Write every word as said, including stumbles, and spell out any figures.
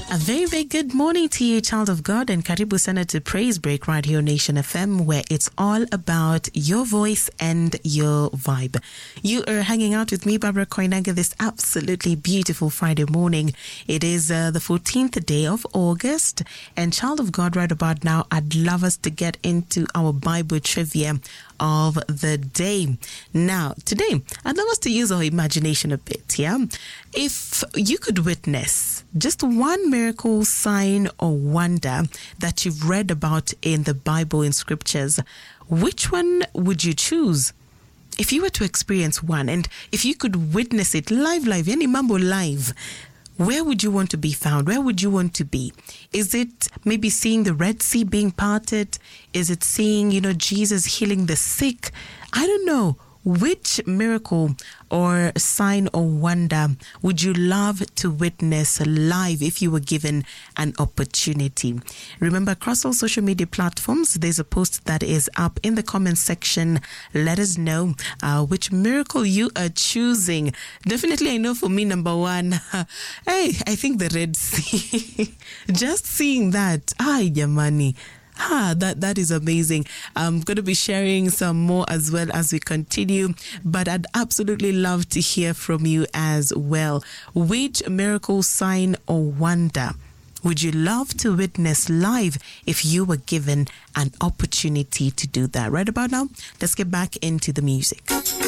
A very, very good morning to you, child of God, and karibu sana to Praise Break right here on Nation F M, where it's all about your voice and your vibe. You are hanging out with me, Barbara Koinange, this absolutely beautiful Friday morning. It is uh, the fourteenth day of August, and child of God, right about now, I'd love us to get into our Bible trivia of the day. Now, today, I'd love us to use our imagination a bit, yeah? If you could witness just one miracle, sign, or wonder that you've read about in the Bible, in scriptures, which one would you choose? If you were to experience one, and if you could witness it live, live, any mambo live, where would you want to be found? Where would you want to be? Is it maybe seeing the Red Sea being parted? Is it seeing, you know, Jesus healing the sick? I don't know. Which miracle or sign or wonder would you love to witness live if you were given an opportunity? Remember, across all social media platforms, there's a post that is up in the comments section. Let us know uh, which miracle you are choosing. Definitely, I know for me, number one, hey, I think the Red Sea. Just seeing that, ay, Yamani. Ah, that, that is amazing. I'm going to be sharing some more as well as we continue, but I'd absolutely love to hear from you as well. Which miracle, sign, or wonder would you love to witness live if you were given an opportunity to do that? Right about now, let's get back into the music.